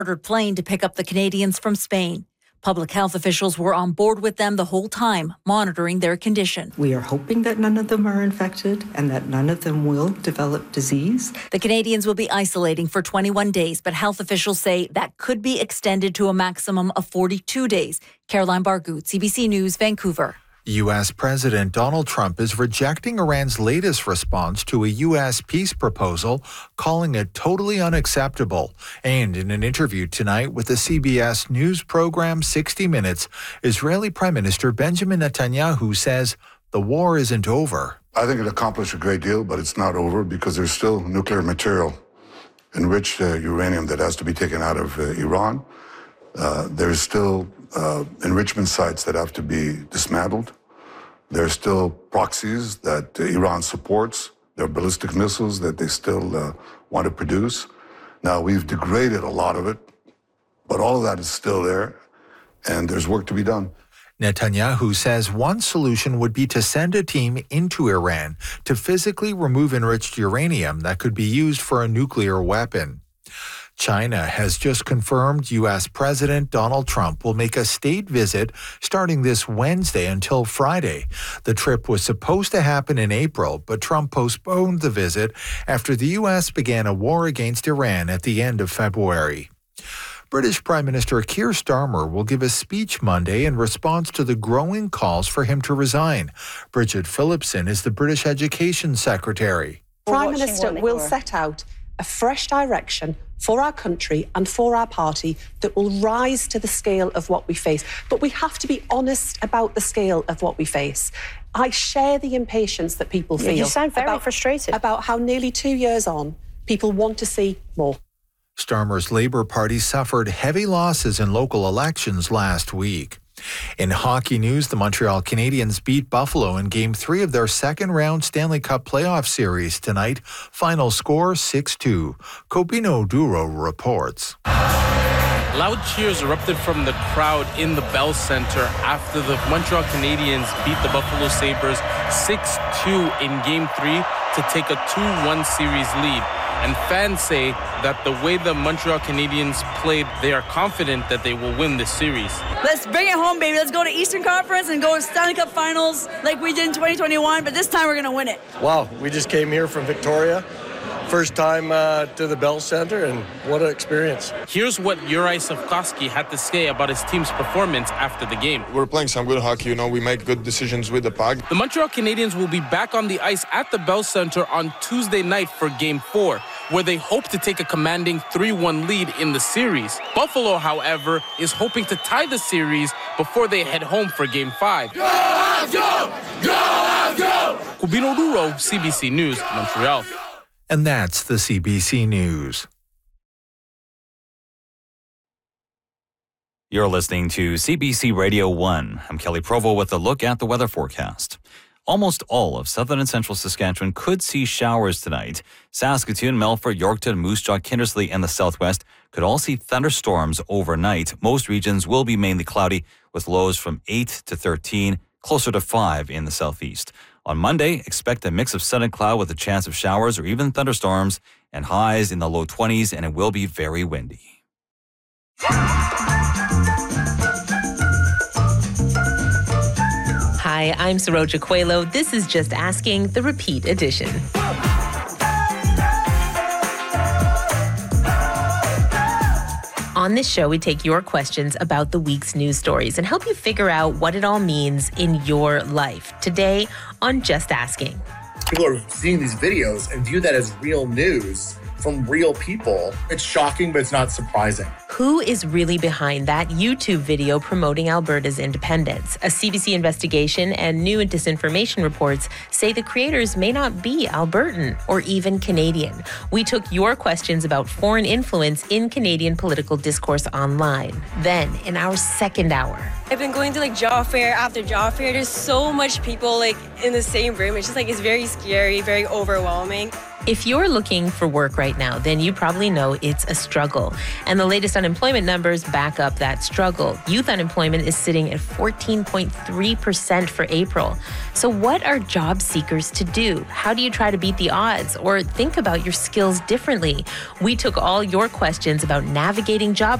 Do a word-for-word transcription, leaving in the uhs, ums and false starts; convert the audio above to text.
chartered plane to pick up the Canadians from Spain. Public health officials were on board with them the whole time, monitoring their condition. We are hoping that none of them are infected and that none of them will develop disease. The Canadians will be isolating for twenty-one days, but health officials say that could be extended to a maximum of forty-two days. Caroline Bargout, C B C News, Vancouver. U S. President Donald Trump is rejecting Iran's latest response to a U S peace proposal, calling it totally unacceptable. And in an interview tonight with the C B S News program sixty minutes, Israeli Prime Minister Benjamin Netanyahu says the war isn't over. I think it accomplished a great deal, but it's not over because there's still nuclear material, enriched uh, uranium that has to be taken out of uh, Iran. Uh, there's still uh, enrichment sites that have to be dismantled. There's still proxies that uh, Iran supports. There are ballistic missiles that they still uh, want to produce. Now, we've degraded a lot of it, but all of that is still there, and there's work to be done. Netanyahu says one solution would be to send a team into Iran to physically remove enriched uranium that could be used for a nuclear weapon. China has just confirmed U S. President Donald Trump will make a state visit starting this Wednesday until Friday. The trip was supposed to happen in April, but Trump postponed the visit after the U S began a war against Iran at the end of February. British Prime Minister Keir Starmer will give a speech Monday in response to the growing calls for him to resign. Bridget Phillipson is the British Education Secretary. Prime Minister will set out a fresh direction for our country and for our party that will rise to the scale of what we face. But we have to be honest about the scale of what we face. I share the impatience that people feel. You sound very about, frustrated. About how nearly two years on, people want to see more. Starmer's Labour Party suffered heavy losses in local elections last week. In hockey news, the Montreal Canadiens beat Buffalo in Game three of their second-round Stanley Cup playoff series tonight. Final score six two. Copino Duro reports. Loud cheers erupted from the crowd in the Bell Center after the Montreal Canadiens beat the Buffalo Sabres six two in Game three to take a two one series lead. And fans say that the way the Montreal Canadiens played, they are confident that they will win this series. Let's bring it home, baby. Let's go to Eastern Conference and go to Stanley Cup Finals like we did in twenty twenty-one, but this time we're going to win it. Wow, we just came here from Victoria. First time uh, to the Bell Center, and what an experience. Here's what Juraj Slafkovsky had to say about his team's performance after the game. We're playing some good hockey, you know, we make good decisions with the puck. The Montreal Canadiens will be back on the ice at the Bell Center on Tuesday night for Game four, where they hope to take a commanding three one lead in the series. Buffalo, however, is hoping to tie the series before they head home for Game five. Go, Habs, go! Go, Habs, go! Cubino Duro, C B C News, Montreal. And that's the C B C News. You're listening to C B C Radio one. I'm Kelly Provo with a look at the weather forecast. Almost all of southern and central Saskatchewan could see showers tonight. Saskatoon, Melfort, Yorkton, Moose Jaw, Kindersley, and the southwest could all see thunderstorms overnight. Most regions will be mainly cloudy with lows from eight to thirteen, closer to five in the southeast. On Monday, expect a mix of sun and cloud with a chance of showers or even thunderstorms and highs in the low twenties, and it will be very windy. Hi, I'm Saroja Coelho. This is Just Asking, the repeat edition. On this show, we take your questions about the week's news stories and help you figure out what it all means in your life. Today on Just Asking. People are seeing these videos and view that as real news from real people. It's shocking, but it's not surprising. Who is really behind that YouTube video promoting Alberta's independence? A C B C investigation and new disinformation reports say the creators may not be Albertan or even Canadian. We took your questions about foreign influence in Canadian political discourse online. Then, in our second hour, I've been going to like job fair after job fair. There's so much people like in the same room. It's just like, it's very scary, very overwhelming. If you're looking for work right now, then you probably know it's a struggle. And the latest unemployment numbers back up that struggle. Youth unemployment is sitting at fourteen point three percent for April. So what are job seekers to do? How do you try to beat the odds or think about your skills differently? We took all your questions about navigating job